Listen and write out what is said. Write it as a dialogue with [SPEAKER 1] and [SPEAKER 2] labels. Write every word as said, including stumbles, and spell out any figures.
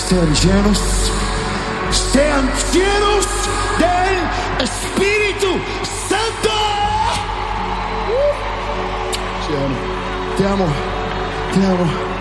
[SPEAKER 1] sean llenos, sean llenos del Espíritu Santo. Uh. Te amo, te amo, te amo.